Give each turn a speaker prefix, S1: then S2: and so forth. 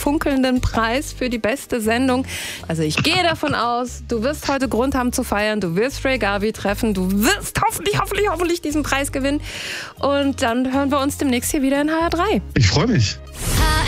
S1: funkelnden Preis für die beste Sendung. Also ich gehe davon aus, du wirst heute Grund haben zu feiern, du wirst Ray Garvey treffen, du wirst hoffentlich diesen Preis gewinnen. Und dann hören wir uns demnächst hier wieder in HR3.
S2: Ich freue mich.